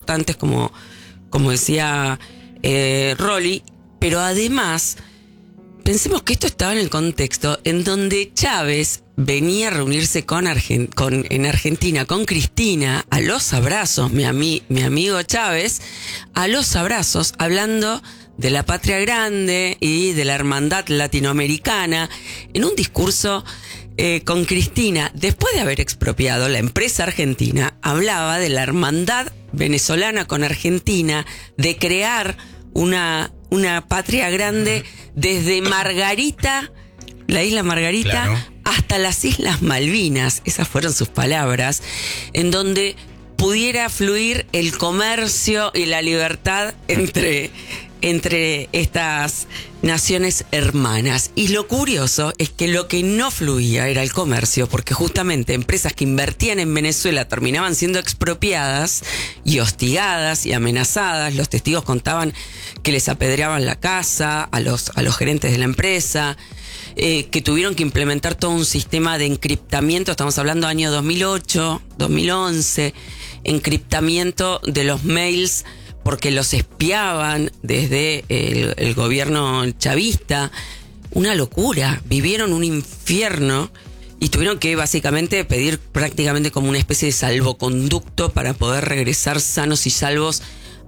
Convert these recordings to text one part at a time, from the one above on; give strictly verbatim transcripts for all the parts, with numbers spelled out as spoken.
importantes, como, como decía eh, Rolly, pero además, pensemos que esto estaba en el contexto en donde Chávez venía a reunirse con, Argen- con en Argentina con Cristina a los abrazos, mi, ami- mi amigo Chávez, a los abrazos, hablando de la patria grande y de la hermandad latinoamericana, en un discurso eh, con Cristina, después de haber expropiado la empresa argentina, hablaba de la hermandad venezolana con Argentina, de crear una, una patria grande desde Margarita, la isla Margarita, claro, hasta las Islas Malvinas, esas fueron sus palabras, en donde pudiera fluir el comercio y la libertad entre, entre estas naciones hermanas. Y lo curioso es que lo que no fluía era el comercio, porque justamente empresas que invertían en Venezuela terminaban siendo expropiadas y hostigadas y amenazadas. Los testigos contaban que les apedreaban la casa a los, a los gerentes de la empresa, eh, que tuvieron que implementar todo un sistema de encriptamiento, estamos hablando año dos mil ocho, dos mil once, encriptamiento de los mails porque los espiaban desde el, el gobierno chavista. Una locura, vivieron un infierno y tuvieron que básicamente pedir prácticamente como una especie de salvoconducto para poder regresar sanos y salvos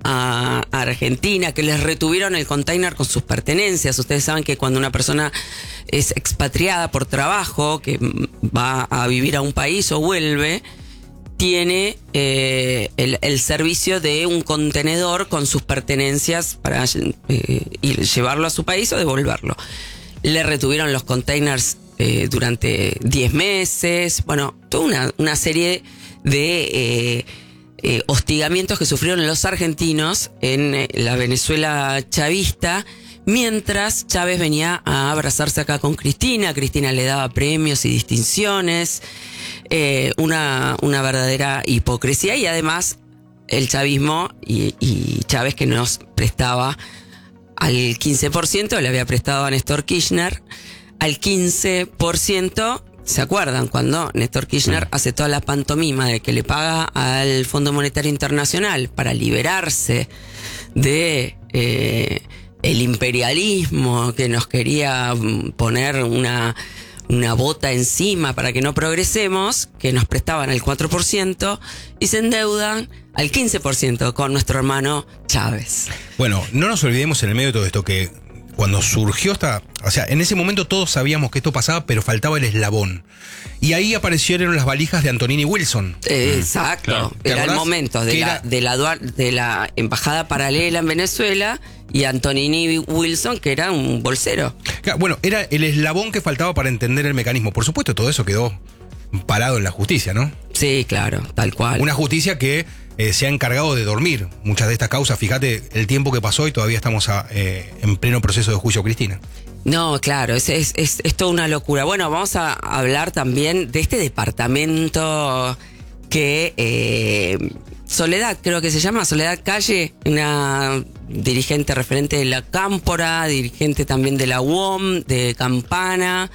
a Argentina, que les retuvieron el container con sus pertenencias. Ustedes saben que cuando una persona es expatriada por trabajo, que va a vivir a un país o vuelve, tiene eh, el, el servicio de un contenedor con sus pertenencias para eh, ir, llevarlo a su país o devolverlo. Le retuvieron los containers eh, durante diez meses. Bueno, toda una, una serie de eh, eh, hostigamientos que sufrieron los argentinos en eh, la Venezuela chavista, mientras Chávez venía a abrazarse acá con Cristina. Cristina le daba premios y distinciones. Eh, una, una verdadera hipocresía, y además el chavismo y, y Chávez, que nos prestaba al quince por ciento, le había prestado a Néstor Kirchner al quince por ciento. ¿Se acuerdan cuando Néstor Kirchner hace toda la pantomima de que le paga al Fondo Monetario Internacional para liberarse de eh, el imperialismo que nos quería poner una una bota encima para que no progresemos, que nos prestaban el cuatro por ciento y se endeudan al quince por ciento con nuestro hermano Chávez? Bueno, no nos olvidemos en el medio de todo esto que cuando surgió esta... O sea, en ese momento todos sabíamos que esto pasaba, pero faltaba el eslabón. Y ahí aparecieron las valijas de Antonini Wilson. Eh, exacto. Claro. Era el momento de la, de, la, de la embajada paralela en Venezuela y Antonini Wilson, que era un bolsero. Bueno, era el eslabón que faltaba para entender el mecanismo. Por supuesto, todo eso quedó parado en la justicia, ¿no? Sí, claro, tal cual. Una justicia que eh, se ha encargado de dormir muchas de estas causas. Fíjate el tiempo que pasó y todavía estamos a, eh, en pleno proceso de juicio, Cristina. No, claro, es, es, es, es toda una locura. Bueno, vamos a hablar también de este departamento que... Eh, Soledad, creo que se llama, Soledad Calle, una dirigente referente de la Cámpora, dirigente también de la U O M, de Campana,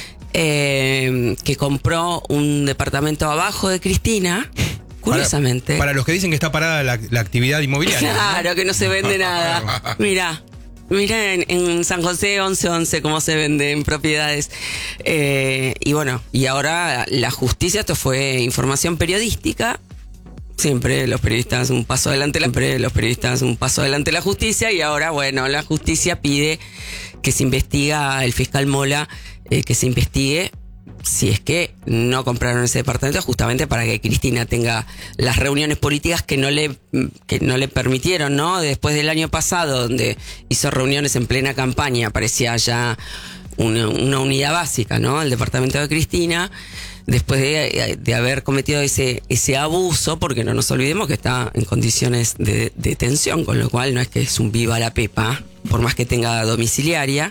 eh, que compró un departamento abajo de Cristina, curiosamente. Para, para los que dicen que está parada la, la actividad inmobiliaria. Claro, ¿no? Que no se vende nada. Mirá. Mirá en, en San José once once cómo se venden propiedades. Eh, y bueno, y ahora la justicia, esto fue información periodística. Siempre los periodistas un paso adelante, siempre los periodistas un paso adelante la justicia, y ahora, bueno, la justicia pide que se investiga, el fiscal Mola, eh, que se investigue si es que no compraron ese departamento, justamente para que Cristina tenga las reuniones políticas que no le, que no le permitieron, ¿no? Después del año pasado, donde hizo reuniones en plena campaña, parecía ya una, una unidad básica, ¿no? El departamento de Cristina. Después de, de haber cometido ese, ese abuso, porque no nos olvidemos que está en condiciones de detención, con lo cual no es que es un viva la pepa, por más que tenga domiciliaria.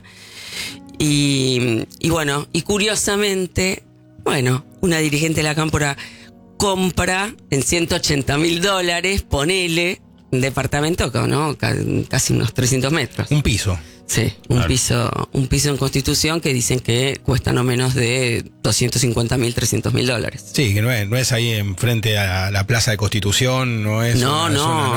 Y, y bueno, y curiosamente, bueno, una dirigente de la Cámpora compra en ciento ochenta mil dólares, ponele, un departamento, ¿no? Casi unos trescientos metros. Un piso. Sí, un claro. piso un piso en Constitución que dicen que cuesta no menos de doscientos cincuenta mil, trescientos mil dólares. Sí, que no es, no es ahí enfrente a la Plaza de Constitución, no es... No, una no, zona,